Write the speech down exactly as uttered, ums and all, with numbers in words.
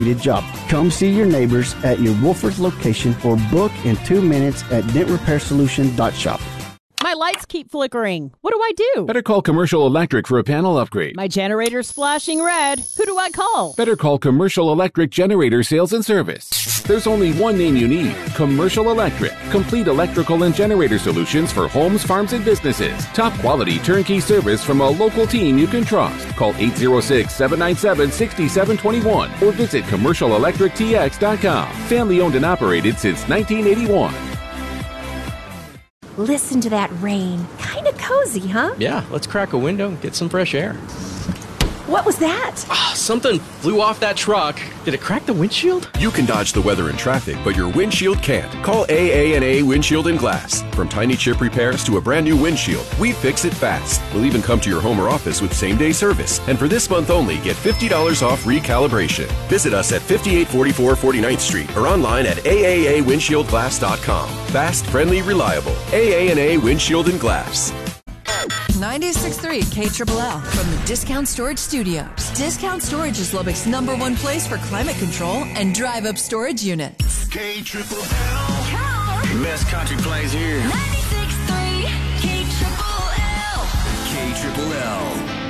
job. Come see your neighbors at your Wolford location or book in two minutes at dent repair solution dot shop. My lights keep flickering. What do I do? Better call Commercial Electric for a panel upgrade. My generator's flashing red. Who do I call? Better call Commercial Electric Generator Sales and Service. There's only one name you need, Commercial Electric. Complete electrical and generator solutions for homes, farms, and businesses. Top quality turnkey service from a local team you can trust. Call eight zero six, seven nine seven, six seven two one or visit commercial electric t x dot com. Family owned and operated since nineteen eighty-one. Listen to that rain. Kind of cozy, huh? Yeah, let's crack a window and get some fresh air. What was that? Ah, something flew off that truck. Did it crack the windshield? You can dodge the weather and traffic, but your windshield can't. Call A A and A Windshield and Glass. From tiny chip repairs to a brand new windshield, we fix it fast. We'll even come to your home or office with same-day service. And for this month only, get fifty dollars off recalibration. Visit us at fifty-eight forty-four forty-ninth Street or online at A A A windshield glass dot com. Fast, friendly, reliable. A A and A Windshield and Glass. ninety-six point three K Triple L from the Discount Storage Studios. Discount Storage is Lubbock's number one place for climate control and drive-up storage units. K Triple L. Best country plays here. ninety-six point three K Triple L. K Triple L.